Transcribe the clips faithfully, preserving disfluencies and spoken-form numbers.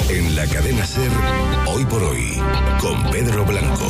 En la cadena SER, Hoy por Hoy, con Pedro Blanco.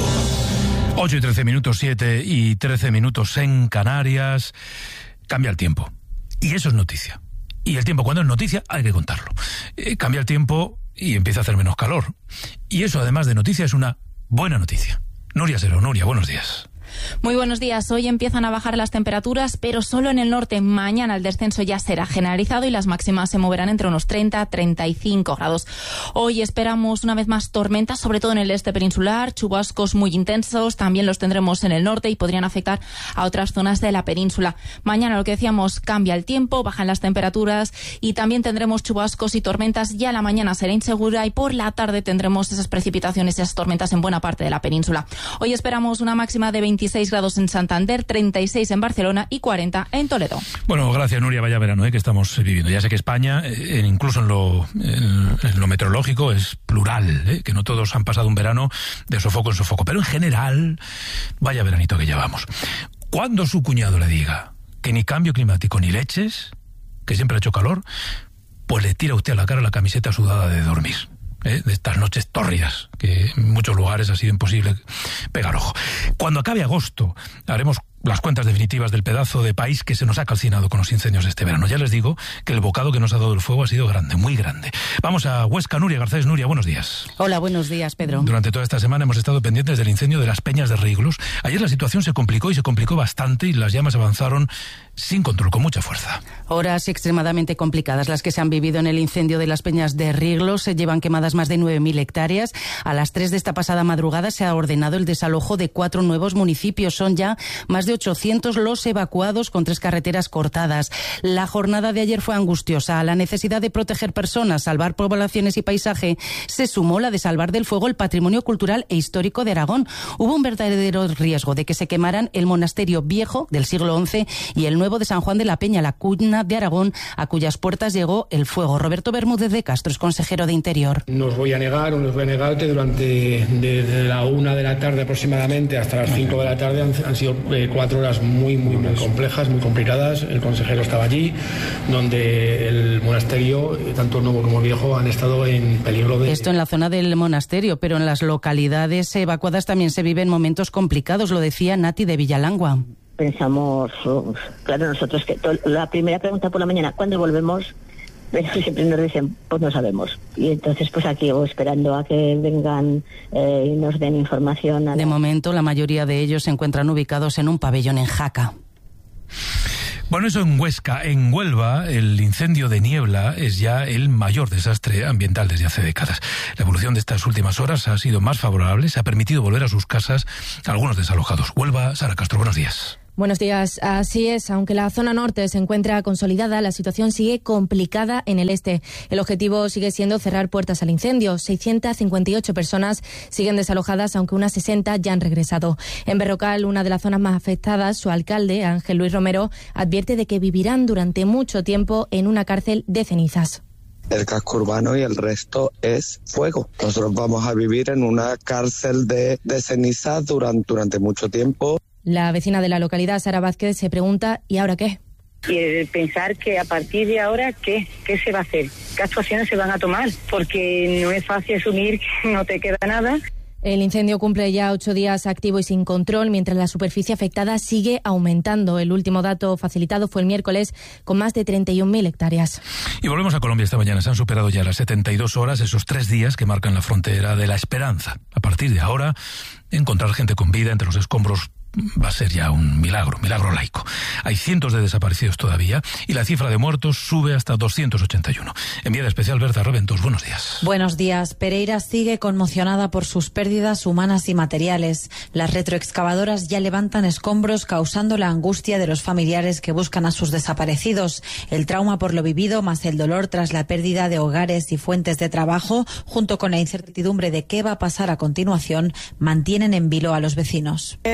ocho y trece minutos, siete y trece minutos en Canarias. Cambia el tiempo. Y eso es noticia. Y el tiempo, cuando es noticia, hay que contarlo. Eh, cambia el tiempo y empieza a hacer menos calor. Y eso, además de noticia, es una buena noticia. Nuria Sero, Nuria, buenos días. Muy buenos días. Hoy empiezan a bajar las temperaturas, pero solo en el norte. Mañana el descenso ya será generalizado y las máximas se moverán entre unos treinta a treinta y cinco grados. Hoy esperamos una vez más tormentas, sobre todo en el este peninsular, chubascos muy intensos, también los tendremos en el norte y podrían afectar a otras zonas de la península. Mañana, lo que decíamos, cambia el tiempo, bajan las temperaturas y también tendremos chubascos y tormentas. Ya la mañana será insegura y por la tarde tendremos esas precipitaciones y esas tormentas en buena parte de la península. Hoy esperamos una máxima de veintiséis grados en Santander, treinta y seis en Barcelona y cuarenta en Toledo. Bueno, gracias, Nuria. Vaya verano ¿eh? que estamos viviendo. Ya sé que España, eh, incluso en lo, en, en lo meteorológico, es plural, ¿eh? que no todos han pasado un verano de sofoco en sofoco, pero en general, vaya veranito que llevamos. Cuando su cuñado le diga que ni cambio climático ni leches, que siempre ha hecho calor, pues le tira usted a la cara la camiseta sudada de dormir. ¿Eh? De estas noches tórridas, que en muchos lugares ha sido imposible pegar ojo. Cuando acabe agosto, haremos las cuentas definitivas del pedazo de país que se nos ha calcinado con los incendios este verano. Ya les digo que el bocado que nos ha dado el fuego ha sido grande, muy grande. Vamos a Huesca. Nuria Garcés. Nuria, buenos días. Hola, buenos días, Pedro. Durante toda esta semana hemos estado pendientes del incendio de las Peñas de Riglos. Ayer la situación se complicó y se complicó bastante y las llamas avanzaron sin control, con mucha fuerza. Horas extremadamente complicadas las que se han vivido en el incendio de las Peñas de Riglos. Se llevan quemadas más de nueve mil hectáreas. A las tres de esta pasada madrugada se ha ordenado el desalojo de cuatro nuevos municipios. Son ya más de ochocientos los evacuados, con tres carreteras cortadas. La jornada de ayer fue angustiosa. A la necesidad de proteger personas, salvar poblaciones y paisaje, se sumó la de salvar del fuego el patrimonio cultural e histórico de Aragón. Hubo un verdadero riesgo de que se quemaran el monasterio viejo del siglo once y el nuevo de San Juan de la Peña, la cuna de Aragón, a cuyas puertas llegó el fuego. Roberto Bermúdez de Castro es consejero de Interior. No os voy a negar, o no os voy a negar que durante desde la una de la tarde aproximadamente hasta las cinco de la tarde han, han sido eh, cuatro horas muy, muy, muy complejas, muy complicadas. El consejero estaba allí, donde el monasterio, tanto nuevo como viejo, han estado en peligro de... Esto en la zona del monasterio, pero en las localidades evacuadas también se viven momentos complicados, lo decía Nati de Villalangua. Pensamos, claro, nosotros que to, la primera pregunta por la mañana, ¿cuándo volvemos? Pero siempre nos dicen, pues no sabemos. Y entonces, pues aquí o esperando a que vengan eh, y nos den información. A la... De momento, la mayoría de ellos se encuentran ubicados en un pabellón en Jaca. Bueno, eso en Huesca. En Huelva, el incendio de Niebla es ya el mayor desastre ambiental desde hace décadas. La evolución de estas últimas horas ha sido más favorable, se ha permitido volver a sus casas a algunos desalojados. Huelva, Sara Castro, buenos días. Buenos días. Así es, aunque la zona norte se encuentra consolidada, la situación sigue complicada en el este. El objetivo sigue siendo cerrar puertas al incendio. seiscientas cincuenta y ocho personas siguen desalojadas, aunque unas sesenta ya han regresado. En Berrocal, una de las zonas más afectadas, su alcalde, Ángel Luis Romero, advierte de que vivirán durante mucho tiempo en una cárcel de cenizas. El casco urbano y el resto es fuego. Nosotros vamos a vivir en una cárcel de, de cenizas durante, durante mucho tiempo. La vecina de la localidad, Sara Vázquez, se pregunta, ¿y ahora qué? Y pensar que a partir de ahora, ¿qué? ¿Qué se va a hacer? ¿Qué actuaciones se van a tomar? Porque no es fácil asumir que no te queda nada. El incendio cumple ya ocho días activo y sin control, mientras la superficie afectada sigue aumentando. El último dato facilitado fue el miércoles, con más de treinta y un mil hectáreas. Y volvemos a Colombia esta mañana. Se han superado ya las setenta y dos horas, esos tres días que marcan la frontera de la esperanza. A partir de ahora, encontrar gente con vida entre los escombros va a ser ya un milagro, milagro laico. Hay cientos de desaparecidos todavía y la cifra de muertos sube hasta doscientos ochenta y uno. Enviada especial Berta Reventos, buenos días. Buenos días. Pereira sigue conmocionada por sus pérdidas humanas y materiales. Las retroexcavadoras ya levantan escombros, causando la angustia de los familiares que buscan a sus desaparecidos. El trauma por lo vivido, más el dolor tras la pérdida de hogares y fuentes de trabajo, junto con la incertidumbre de qué va a pasar a continuación, mantienen en vilo a los vecinos. Esto se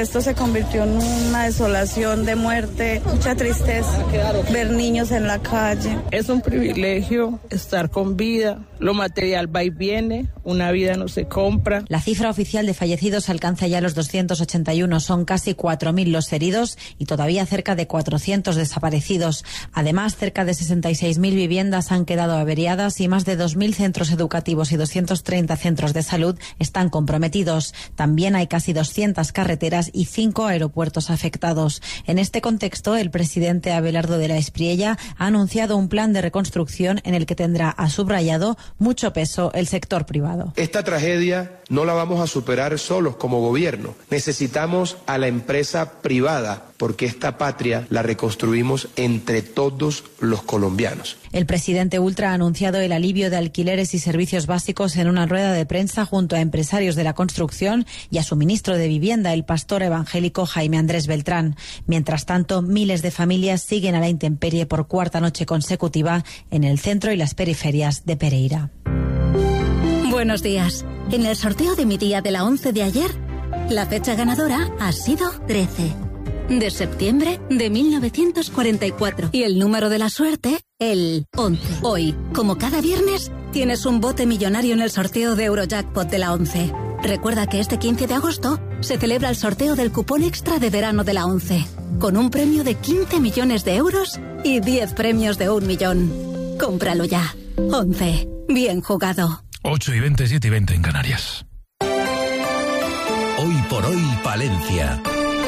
convirtió en una desolación de muerte, mucha tristeza, ver niños en la calle. Es un privilegio estar con vida, lo material va y viene, una vida no se compra. La cifra oficial de fallecidos alcanza ya los doscientos ochenta y uno, son casi cuatro mil los heridos y todavía cerca de cuatrocientos desaparecidos. Además, cerca de sesenta y seis mil viviendas han quedado averiadas y más de dos mil centros educativos y doscientos treinta centros de salud están comprometidos. También hay casi doscientas carreteras y cinco aeropuertos afectados. En este contexto, el presidente Abelardo de la Espriella ha anunciado un plan de reconstrucción en el que tendrá, ha subrayado, mucho peso el sector privado. Esta tragedia no la vamos a superar solos como gobierno. Necesitamos a la empresa privada porque esta patria la reconstruimos entre todos los colombianos. El presidente Ultra ha anunciado el alivio de alquileres y servicios básicos en una rueda de prensa junto a empresarios de la construcción y a su ministro de Vivienda, el pastor evangélico Jaime Andrés Beltrán. Mientras tanto, miles de familias siguen a la intemperie por cuarta noche consecutiva en el centro y las periferias de Pereira. Buenos días. En el sorteo de mi día de la once de ayer, la fecha ganadora ha sido trece. De septiembre de mil novecientos cuarenta y cuatro. Y el número de la suerte, el once. Hoy, como cada viernes, tienes un bote millonario en el sorteo de Eurojackpot de la once. Recuerda que este quince de agosto se celebra el sorteo del cupón extra de verano de la once, con un premio de quince millones de euros y diez premios de un millón. Cómpralo ya. once. Bien jugado. ocho y veinte, siete y veinte en Canarias. Hoy por hoy, Palencia.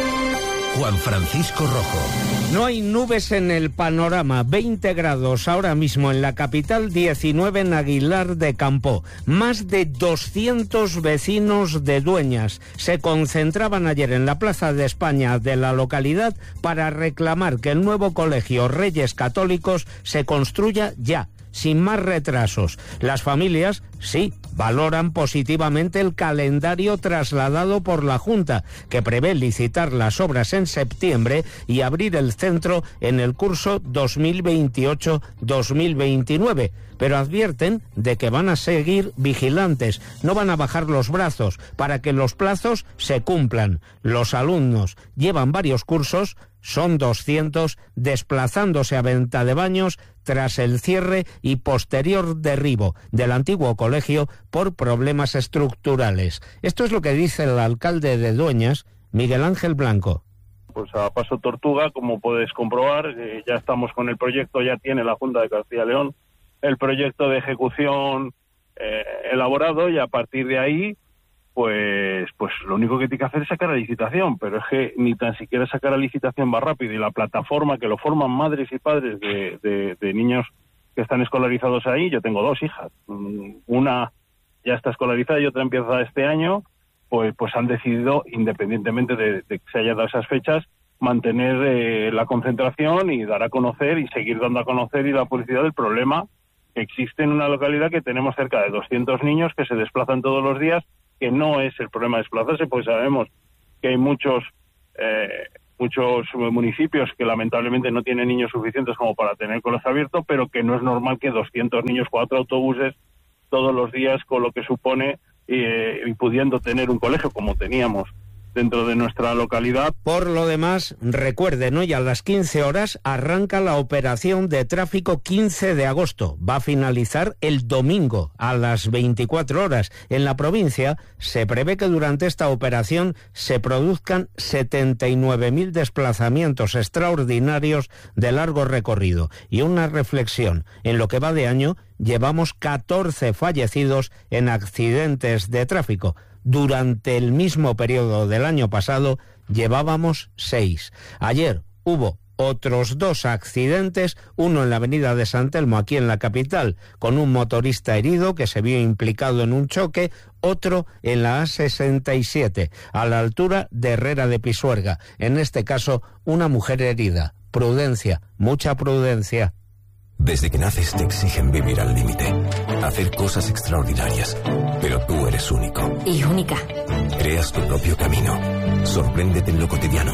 Juan Francisco Rojo. No hay nubes en el panorama, veinte grados ahora mismo en la capital, diecinueve en Aguilar de Campoo. Más de doscientos vecinos de Dueñas se concentraban ayer en la Plaza de España de la localidad para reclamar que el nuevo colegio Reyes Católicos se construya ya, sin más retrasos. Las familias, sí, valoran positivamente el calendario trasladado por la Junta, que prevé licitar las obras en septiembre y abrir el centro en el curso dos mil veintiocho dos mil veintinueve. Pero advierten de que van a seguir vigilantes, no van a bajar los brazos para que los plazos se cumplan. Los alumnos llevan varios cursos, son doscientos, desplazándose a Ventadebaños tras el cierre y posterior derribo del antiguo colegio por problemas estructurales. Esto es lo que dice el alcalde de Dueñas, Miguel Ángel Blanco. Pues a paso tortuga, como puedes comprobar, eh, ya estamos con el proyecto, ya tiene la Junta de Castilla y León el proyecto de ejecución eh, elaborado, y a partir de ahí pues pues lo único que tiene que hacer es sacar a licitación, pero es que ni tan siquiera sacar a licitación va rápido, y la plataforma que lo forman madres y padres de, de, de niños que están escolarizados ahí, yo tengo dos hijas, una ya está escolarizada y otra empieza este año, pues pues han decidido, independientemente de, de que se haya dado esas fechas, mantener eh, la concentración y dar a conocer y seguir dando a conocer y la publicidad del problema que existe en una localidad que tenemos cerca de doscientos niños que se desplazan todos los días, que no es el problema de desplazarse, pues sabemos que hay muchos eh, muchos municipios que lamentablemente no tienen niños suficientes como para tener colegio abierto, pero que no es normal que doscientos niños, cuatro autobuses todos los días, con lo que supone, eh, y pudiendo tener un colegio como teníamos dentro de nuestra localidad. Por lo demás, recuerden, hoy a las quince horas arranca la operación de tráfico quince de agosto. Va a finalizar el domingo a las veinticuatro horas. En la provincia se prevé que durante esta operación se produzcan setenta y nueve mil desplazamientos extraordinarios de largo recorrido. Y una reflexión, en lo que va de año llevamos catorce fallecidos en accidentes de tráfico. Durante el mismo periodo del año pasado llevábamos seis. Ayer hubo otros dos accidentes, uno en la avenida de San Telmo, aquí en la capital, con un motorista herido que se vio implicado en un choque, otro en la A sesenta y siete, a la altura de Herrera de Pisuerga. En este caso, una mujer herida. Prudencia, mucha prudencia. Desde que naces te exigen vivir al límite, hacer cosas extraordinarias, pero tú eres único. Y única. Creas tu propio camino, sorpréndete en lo cotidiano,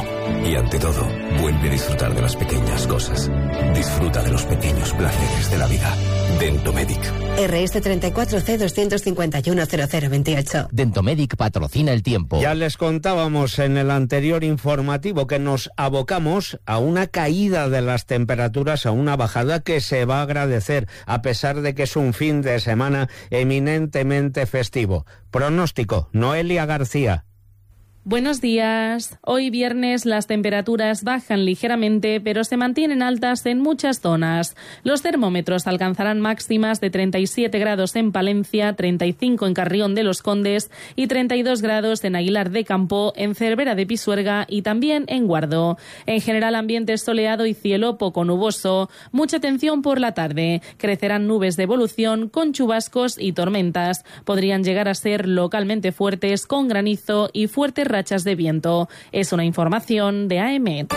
Y ante todo, vuelve a disfrutar de las pequeñas cosas. Disfruta de los pequeños placeres de la vida. Dentomedic. R S treinta y cuatro C doscientos cincuenta y uno cero cero veintiocho. Dentomedic patrocina el tiempo. Ya les contábamos en el anterior informativo que nos abocamos a una caída de las temperaturas, a una bajada que se va a agradecer, a pesar de que es un fin de semana eminentemente festivo. Pronóstico, Noelia García. Buenos días. Hoy viernes las temperaturas bajan ligeramente, pero se mantienen altas en muchas zonas. Los termómetros alcanzarán máximas de treinta y siete grados en Palencia, treinta y cinco en Carrión de los Condes y treinta y dos grados en Aguilar de Campoo, en Cervera de Pisuerga y también en Guardo. En general, ambiente soleado y cielo poco nuboso. Mucha atención por la tarde. Crecerán nubes de evolución con chubascos y tormentas. Podrían llegar a ser localmente fuertes con granizo y fuertes rachas de viento. Es una información de A E M E T.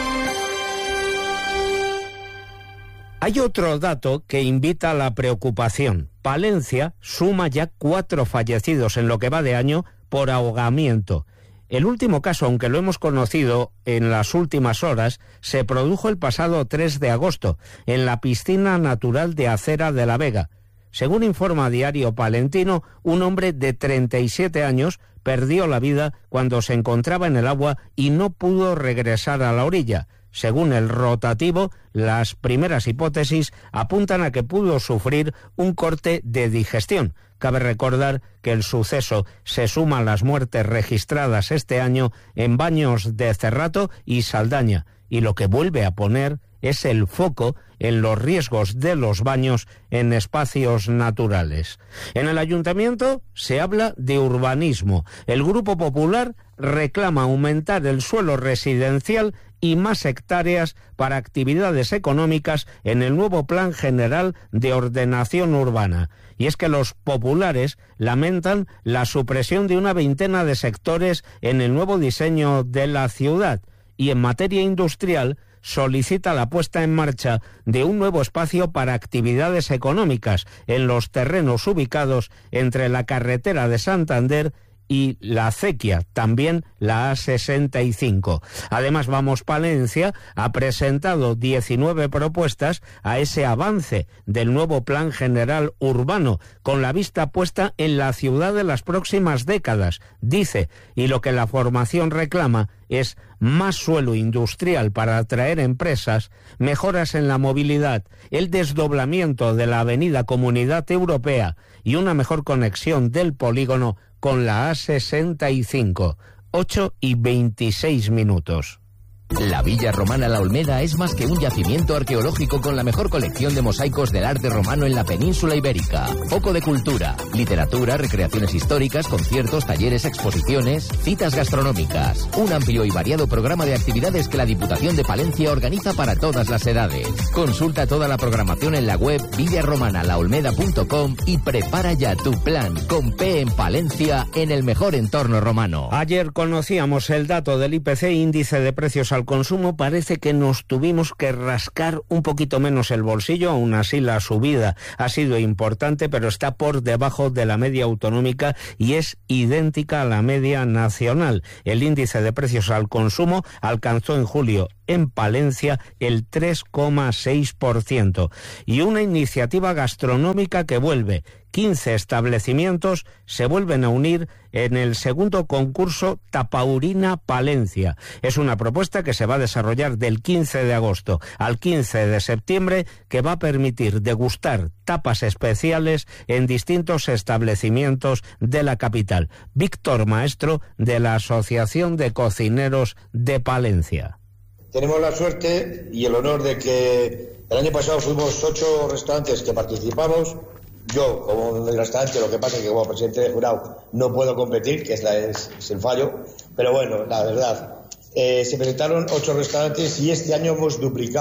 Hay otro dato que invita a la preocupación. Palencia suma ya cuatro fallecidos en lo que va de año por ahogamiento. El último caso, aunque lo hemos conocido en las últimas horas, se produjo el pasado tres de agosto en la piscina natural de Acera de la Vega. Según informa Diario Palentino, un hombre de treinta y siete años perdió la vida cuando se encontraba en el agua y no pudo regresar a la orilla. Según el rotativo, las primeras hipótesis apuntan a que pudo sufrir un corte de digestión. Cabe recordar que el suceso se suma a las muertes registradas este año en Baños de Cerrato y Saldaña, y lo que vuelve a poner es el foco en los riesgos de los baños en espacios naturales. En el ayuntamiento se habla de urbanismo. El Grupo Popular reclama aumentar el suelo residencial y más hectáreas para actividades económicas en el nuevo Plan General de Ordenación Urbana. Y es que los populares lamentan la supresión de una veintena de sectores en el nuevo diseño de la ciudad. Y en materia industrial solicita la puesta en marcha de un nuevo espacio para actividades económicas en los terrenos ubicados entre la carretera de Santander y la acequia, también la A sesenta y cinco. Además, Vamos Palencia ha presentado diecinueve propuestas a ese avance del nuevo Plan General Urbano, con la vista puesta en la ciudad de las próximas décadas, dice, y lo que la formación reclama es más suelo industrial para atraer empresas, mejoras en la movilidad, el desdoblamiento de la avenida Comunidad Europea y una mejor conexión del polígono con la A sesenta y cinco, ocho y veintiséis minutos. La Villa Romana La Olmeda es más que un yacimiento arqueológico con la mejor colección de mosaicos del arte romano en la península ibérica. Foco de cultura, literatura, recreaciones históricas, conciertos, talleres, exposiciones, citas gastronómicas. Un amplio y variado programa de actividades que la Diputación de Palencia organiza para todas las edades. Consulta toda la programación en la web villa romana la olmeda punto com y prepara ya tu plan con P en Palencia en el mejor entorno romano. Ayer conocíamos el dato del I P C, índice de precios al consumo. Parece que nos tuvimos que rascar un poquito menos el bolsillo, aún así la subida ha sido importante, pero está por debajo de la media autonómica y es idéntica a la media nacional. El índice de precios al consumo alcanzó en julio en Palencia el tres coma seis por ciento. Y una iniciativa gastronómica que vuelve. quince establecimientos se vuelven a unir en el segundo concurso Tapaurina Palencia. Es una propuesta que se va a desarrollar del quince de agosto al quince de septiembre, que va a permitir degustar tapas especiales en distintos establecimientos de la capital. Víctor Maestro, de la Asociación de Cocineros de Palencia. Tenemos la suerte y el honor de que el año pasado fuimos ocho restaurantes que participamos. Yo, como restaurante, lo que pasa es que como presidente de jurado no puedo competir, que es, la, es, es el fallo. Pero bueno, la verdad, eh, se presentaron ocho restaurantes y este año hemos duplicado